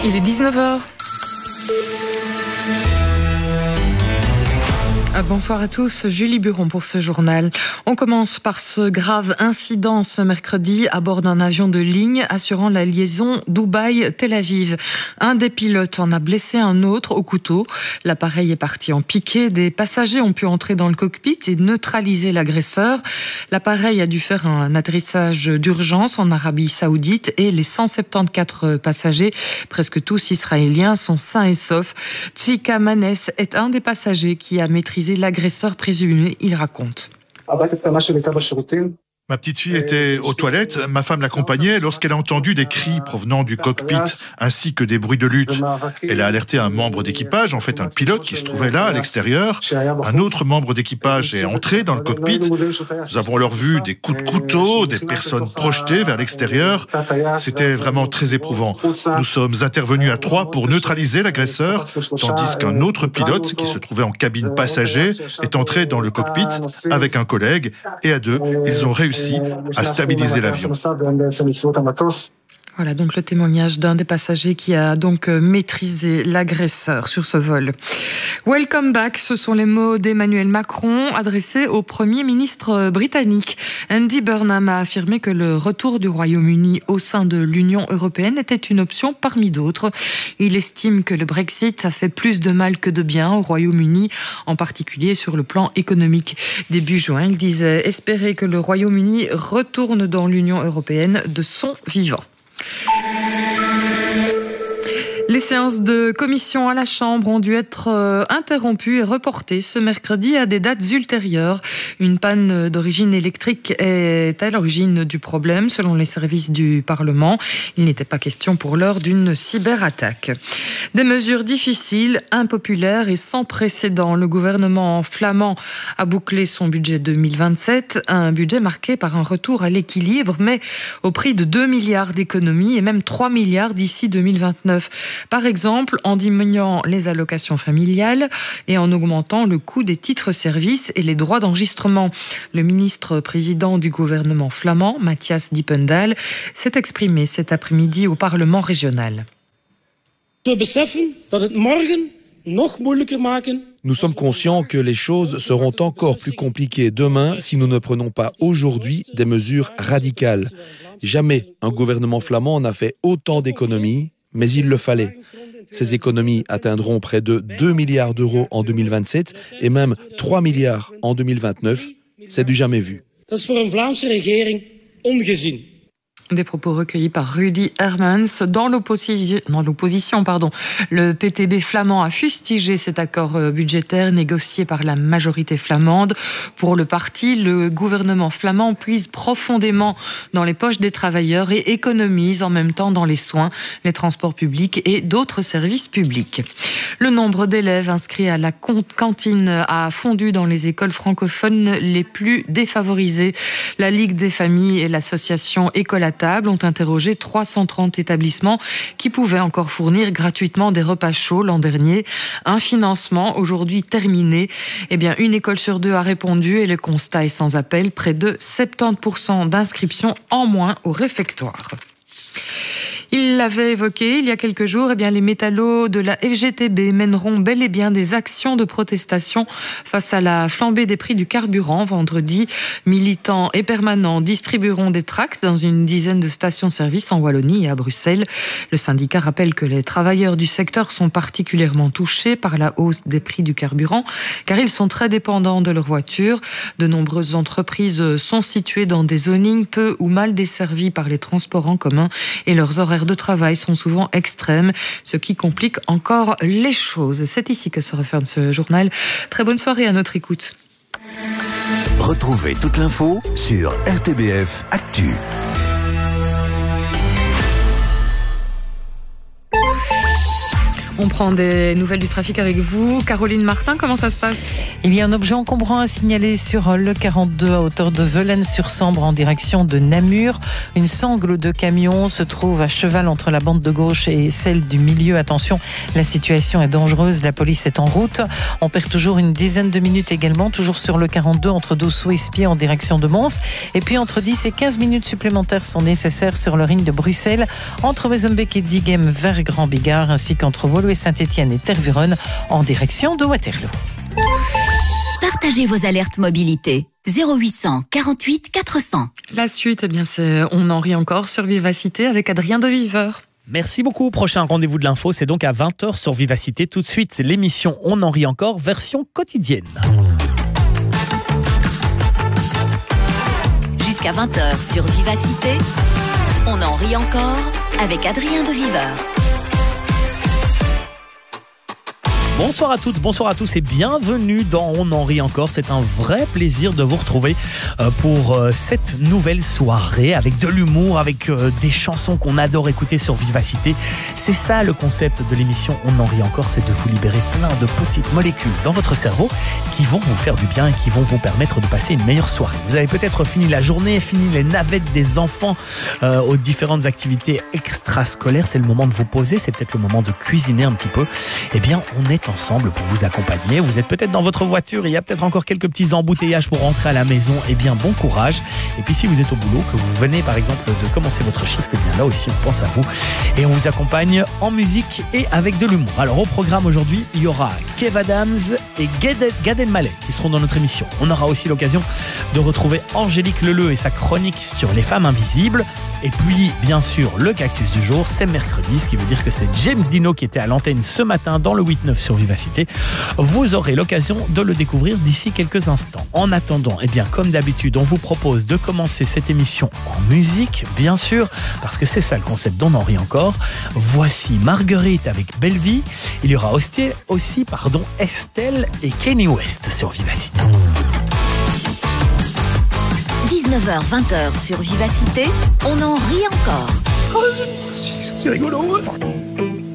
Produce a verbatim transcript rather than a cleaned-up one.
Il est dix-neuf heures. Bonsoir à tous, Julie Buron pour ce journal. On commence par ce grave incident ce mercredi à bord d'un avion de ligne assurant la liaison Dubaï-Tel Aviv. Un des pilotes en a blessé un autre au couteau. L'appareil est parti en piqué. Des passagers ont pu entrer dans le cockpit et neutraliser l'agresseur. L'appareil a dû faire un atterrissage d'urgence en Arabie Saoudite et les cent soixante-quatorze passagers, presque tous israéliens, sont sains et saufs. Tchika Manes est un des passagers qui a maîtrisé l'agresseur présumé, il raconte. Ma petite fille était aux toilettes, ma femme l'accompagnait lorsqu'elle a entendu des cris provenant du cockpit ainsi que des bruits de lutte. Elle a alerté un membre d'équipage, en fait un pilote qui se trouvait là à l'extérieur. Un autre membre d'équipage est entré dans le cockpit. Nous avons alors vu des coups de couteau, des personnes projetées vers l'extérieur. C'était vraiment très éprouvant. Nous sommes intervenus à trois pour neutraliser l'agresseur, tandis qu'un autre pilote qui se trouvait en cabine passager est entré dans le cockpit avec un collègue et à deux, ils ont réussi à stabiliser l'avion. Voilà donc le témoignage d'un des passagers qui a donc maîtrisé l'agresseur sur ce vol. Welcome back, ce sont les mots d'Emmanuel Macron adressés au Premier ministre britannique. Andy Burnham a affirmé que le retour du Royaume-Uni au sein de l'Union européenne était une option parmi d'autres. Il estime que le Brexit a fait plus de mal que de bien au Royaume-Uni, en particulier sur le plan économique. Début juin, il disait espérer que le Royaume-Uni retourne dans l'Union européenne de son vivant. Les séances de commission à la Chambre ont dû être interrompues et reportées ce mercredi à des dates ultérieures. Une panne d'origine électrique est à l'origine du problème, selon les services du Parlement. Il n'était pas question pour l'heure d'une cyberattaque. Des mesures difficiles, impopulaires et sans précédent. Le gouvernement flamand a bouclé son budget deux mille vingt-sept, un budget marqué par un retour à l'équilibre, mais au prix de deux milliards d'économies et même trois milliards d'ici deux mille vingt-neuf. Par exemple, en diminuant les allocations familiales et en augmentant le coût des titres-services et les droits d'enregistrement. Le ministre-président du gouvernement flamand, Matthias Dippendal, s'est exprimé cet après-midi au Parlement régional. Nous sommes conscients que les choses seront encore plus compliquées demain si nous ne prenons pas aujourd'hui des mesures radicales. Jamais un gouvernement flamand n'a fait autant d'économies, mais il le fallait. Ces économies atteindront près de deux milliards d'euros en deux mille vingt-sept et même trois milliards en deux mille vingt-neuf. C'est du jamais vu. Des propos recueillis par Rudy Hermans. Dans l'opposition, dans l'opposition, pardon, le P T B flamand a fustigé cet accord budgétaire négocié par la majorité flamande. Pour le parti, le gouvernement flamand puise profondément dans les poches des travailleurs et économise en même temps dans les soins, les transports publics et d'autres services publics. Le nombre d'élèves inscrits à la cantine a fondu dans les écoles francophones les plus défavorisées. La Ligue des familles et l'association École ont interrogé trois cent trente établissements qui pouvaient encore fournir gratuitement des repas chauds l'an dernier. Un financement aujourd'hui terminé. Eh bien, une école sur deux a répondu et le constat est sans appel. Près de soixante-dix pour cent d'inscriptions en moins au réfectoire. Il l'avait évoqué il y a quelques jours, eh bien, les métallos de la F G T B mèneront bel et bien des actions de protestation face à la flambée des prix du carburant. Vendredi, militants et permanents distribueront des tracts dans une dizaine de stations-service en Wallonie et à Bruxelles. Le syndicat rappelle que les travailleurs du secteur sont particulièrement touchés par la hausse des prix du carburant, car ils sont très dépendants de leur voiture. De nombreuses entreprises sont situées dans des zonings peu ou mal desservis par les transports en commun et leurs horaires de travail sont souvent extrêmes, ce qui complique encore les choses. C'est ici que se referme ce journal. Très bonne soirée à notre écoute. Retrouvez toute l'info sur R T B F Actu. On prend des nouvelles du trafic avec vous. Caroline Martin, comment ça se passe ? Il y a un objet encombrant à signaler sur le quarante-deux à hauteur de Velaines-sur-Sambre en direction de Namur. Une sangle de camion se trouve à cheval entre la bande de gauche et celle du milieu. Attention, la situation est dangereuse, la police est en route. On perd toujours une dizaine de minutes également, toujours sur le quarante-deux entre Dossou et Spiez en direction de Mons. Et puis entre dix et quinze minutes supplémentaires sont nécessaires sur le ring de Bruxelles, entre Wezenbeek et Diegem vers Grand Bigard, ainsi qu'entre Woluwe et Saint-Étienne et Tervuren en direction de Waterloo. Partagez vos alertes mobilité. zéro huit cent quarante-huit quatre cents. La suite, eh bien, c'est On en rit encore sur Vivacité avec Adrien de Viveur. Merci beaucoup. Prochain rendez-vous de l'info, c'est donc à vingt heures sur Vivacité. Tout de suite, c'est l'émission On en rit encore, version quotidienne. Jusqu'à vingt heures sur Vivacité, On en rit encore avec Adrien de Viveur. Bonsoir à toutes, bonsoir à tous et bienvenue dans On en rit encore. C'est un vrai plaisir de vous retrouver pour cette nouvelle soirée avec de l'humour, avec des chansons qu'on adore écouter sur Vivacité. C'est ça le concept de l'émission On en rit encore, c'est de vous libérer plein de petites molécules dans votre cerveau qui vont vous faire du bien et qui vont vous permettre de passer une meilleure soirée. Vous avez peut-être fini la journée, fini les navettes des enfants euh, aux différentes activités extrascolaires. C'est le moment de vous poser, c'est peut-être le moment de cuisiner un petit peu. Eh bien, on est ensemble pour vous accompagner. Vous êtes peut-être dans votre voiture, il y a peut-être encore quelques petits embouteillages pour rentrer à la maison. Eh bien, bon courage. Et puis, si vous êtes au boulot, que vous venez par exemple de commencer votre shift, eh bien là aussi, on pense à vous. Et on vous accompagne en musique et avec de l'humour. Alors, au programme aujourd'hui, il y aura Kev Adams et Gad Elmaleh qui seront dans notre émission. On aura aussi l'occasion de retrouver Angélique Leleu et sa chronique sur les femmes invisibles. Et puis, bien sûr, le cactus du jour, c'est mercredi, ce qui veut dire que c'est James Dino qui était à l'antenne ce matin dans le huit neuf sur Vivacité. Vous aurez l'occasion de le découvrir d'ici quelques instants. En attendant, eh bien, comme d'habitude, on vous propose de commencer cette émission en musique, bien sûr, parce que c'est ça le concept d'On en rit encore. Voici Marguerite avec Belle Vie. Il y aura aussi, aussi pardon, Estelle et Kanye West sur Vivacité. dix-neuf heures vingt sur Vivacité, On en rit encore. Oh, c'est rigolo.